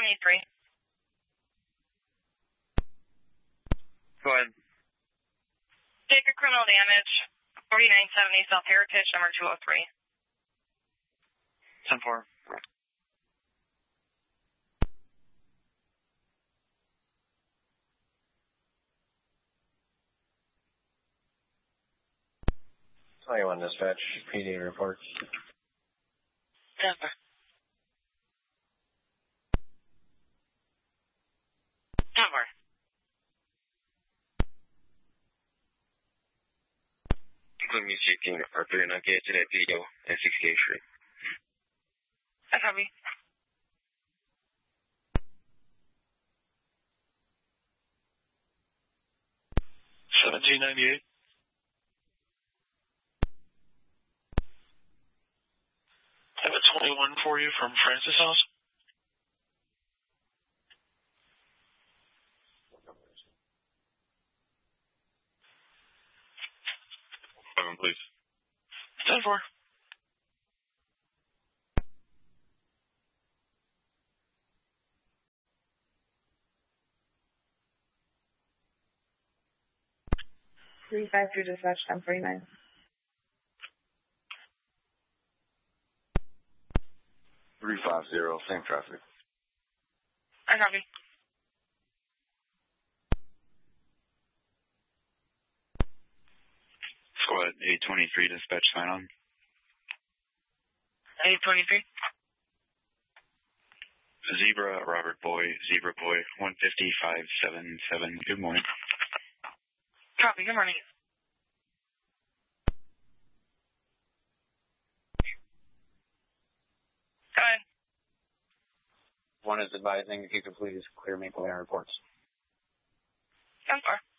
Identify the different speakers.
Speaker 1: 823.
Speaker 2: Go ahead.
Speaker 1: Take a criminal damage, 4970 South Heritage, number 203.
Speaker 2: 10-4.
Speaker 3: Twenty-one dispatch, PD reports.
Speaker 1: 10-4.
Speaker 4: Including me seeking Arthur and Ake to that video at 68th Street.
Speaker 1: I copy.
Speaker 2: $17.98. I have a 21 for you from Francis House.
Speaker 4: Please.
Speaker 2: 10-4.
Speaker 5: Three five two dispatch 1049.
Speaker 4: 350, same traffic.
Speaker 1: I copy.
Speaker 4: Squad 823, dispatch sign on.
Speaker 1: 823.
Speaker 4: Zebra, Robert Boy, Zebra Boy, 15577. Good morning.
Speaker 1: Copy, good morning. Go ahead.
Speaker 3: One is advising if you could please clear Maple Lane reports.
Speaker 1: 10-4.